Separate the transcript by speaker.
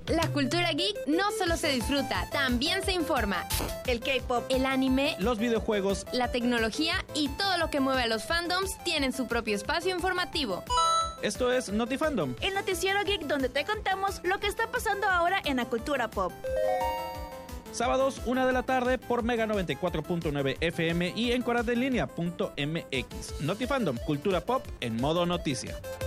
Speaker 1: La cultura geek no solo se disfruta, también se informa. El K-pop, el anime,
Speaker 2: los videojuegos,
Speaker 1: la tecnología y todo lo que mueve a los fandoms tienen su propio espacio informativo.
Speaker 2: Esto es Notifandom,
Speaker 3: el noticiero geek donde te contamos lo que está pasando ahora en la cultura pop.
Speaker 2: Sábados, 1 de la tarde por Mega 94.9 FM y en coradenlinea.mx. Notifandom, cultura pop en modo noticia.